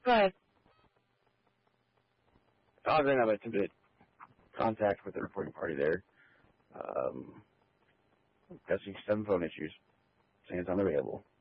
Go ahead. I was have attempted contact with the reporting party there. Got some phone issues, saying it's unavailable.